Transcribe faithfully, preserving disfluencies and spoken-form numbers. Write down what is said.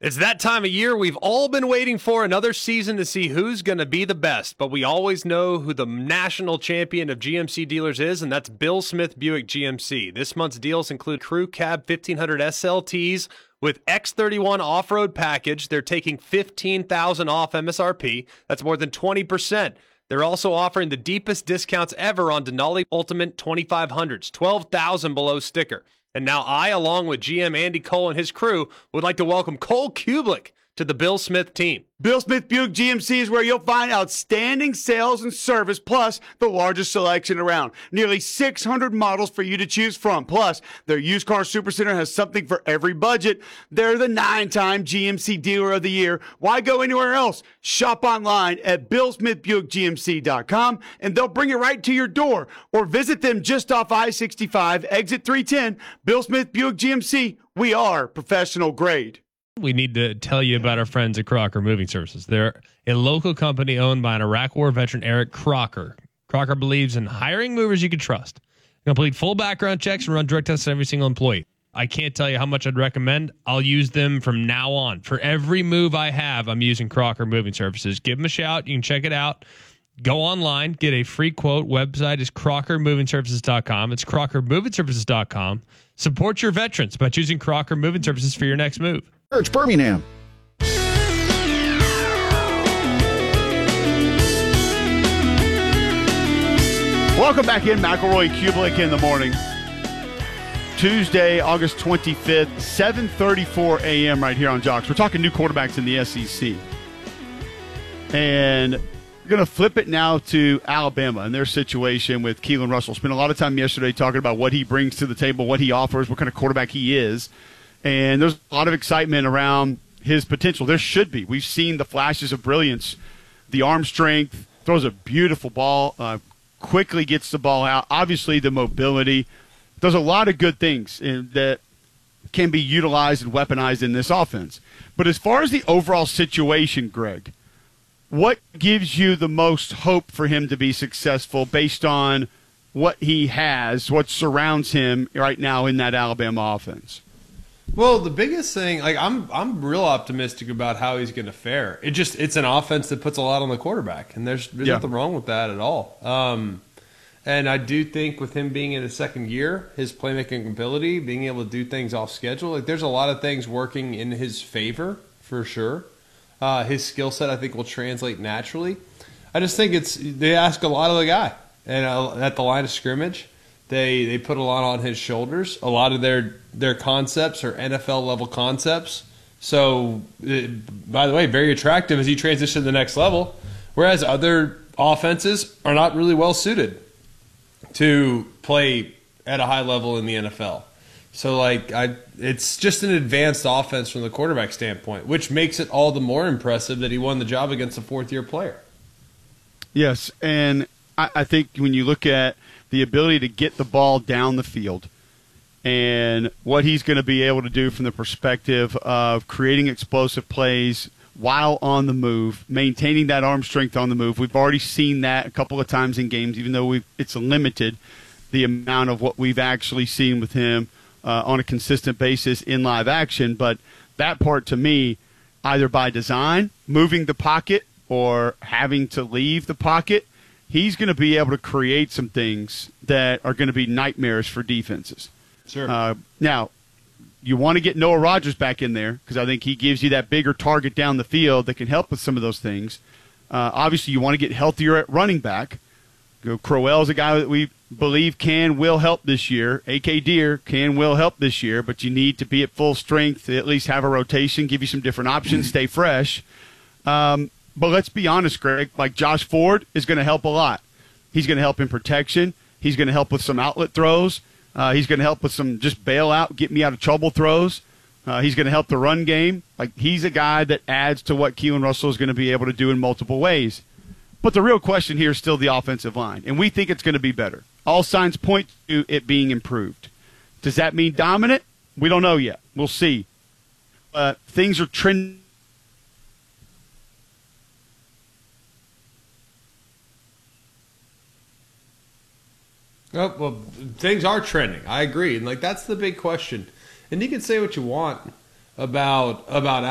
It's that time of year we've all been waiting for, another season to see who's going to be the best. But we always know who the national champion of G M C dealers is, and that's Bill Smith Buick G M C. This month's deals include Crew Cab fifteen hundred S L Ts with X thirty-one off-road package. They're taking fifteen thousand dollars off M S R P. That's more than twenty percent. They're also offering the deepest discounts ever on Denali Ultimate twenty-five hundreds, twelve thousand dollars below sticker. And now I, along with G M Andy Cole and his crew, would like to welcome Cole Kublik to the Bill Smith team. Bill Smith Buick G M C is where you'll find outstanding sales and service, plus the largest selection around. Nearly six hundred models for you to choose from. Plus, their used car supercenter has something for every budget. They're the nine-time G M C Dealer of the Year. Why go anywhere else? Shop online at bill smith buick g m c dot com, and they'll bring it right to your door. Or visit them just off I sixty-five, exit three ten. Bill Smith Buick G M C, we are professional grade. We need to tell you about our friends at Crocker Moving Services. They're a local company owned by an Iraq War veteran, Eric Crocker. Crocker believes in hiring movers you can trust. Complete full background checks and run drug tests on every single employee. I can't tell you how much I'd recommend. I'll use them from now on. For every move I have, I'm using Crocker Moving Services. Give them a shout. You can check it out. Go online, get a free quote. Website is crocker moving services dot com. It's crocker moving services dot com. Support your veterans by choosing Crocker Moving Services for your next move. Church, Birmingham. Welcome back in, McElroy Kublik in the morning. Tuesday, August twenty-fifth, seven thirty-four a.m. right here on Jocks. We're talking new quarterbacks in the S E C. And we're going to flip it now to Alabama and their situation with Keelan Russell. Spent a lot of time yesterday talking about what he brings to the table, what he offers, what kind of quarterback he is. And there's a lot of excitement around his potential. There should be. We've seen the flashes of brilliance, the arm strength, throws a beautiful ball, uh, quickly gets the ball out. Obviously, the mobility. There's a lot of good things in, that can be utilized and weaponized in this offense. But as far as the overall situation, Greg, what gives you the most hope for him to be successful based on what he has, what surrounds him right now in that Alabama offense? Well, the biggest thing, like I'm, I'm real optimistic about how he's going to fare. It just, it's an offense that puts a lot on the quarterback, and there's, there's yeah. nothing wrong with that at all. Um, and I do think with him being in his second year, his playmaking ability, being able to do things off schedule, like there's a lot of things working in his favor for sure. Uh, his skill set, I think, will translate naturally. I just think it's they ask a lot of the guy, and uh, at the line of scrimmage. They they put a lot on his shoulders. A lot of their their concepts are N F L level concepts. So, it, by the way, very attractive as he transitions to the next level. Whereas other offenses are not really well suited to play at a high level in the N F L. So, like, I it's just an advanced offense from the quarterback standpoint, which makes it all the more impressive that he won the job against a fourth year player. Yes, and I, I think when you look at the ability to get the ball down the field and what he's going to be able to do from the perspective of creating explosive plays while on the move, maintaining that arm strength on the move. We've already seen that a couple of times in games, even though we've, it's limited, the amount of what we've actually seen with him uh, on a consistent basis in live action. But that part, to me, either by design, moving the pocket, or having to leave the pocket, he's going to be able to create some things that are going to be nightmares for defenses. Sure. Uh, now, you want to get Noah Rogers back in there because I think he gives you that bigger target down the field that can help with some of those things. Uh, obviously, you want to get healthier at running back. You know, Crowell's a guy that we believe can, will help this year. A K. Deer can, will help this year, but you need to be at full strength, at least have a rotation, give you some different options, stay fresh. Um, But let's be honest, Greg, like Josh Ford is going to help a lot. He's going to help in protection. He's going to help with some outlet throws. Uh, he's going to help with some just bailout, get me out of trouble throws. Uh, he's going to help the run game. Like he's a guy that adds to what Keelan Russell is going to be able to do in multiple ways. But the real question here is still the offensive line, and we think it's going to be better. All signs point to it being improved. Does that mean dominant? We don't know yet. We'll see. Uh, things are trending. Oh, well, things are trending. I agree. And, like, that's the big question. And you can say what you want about about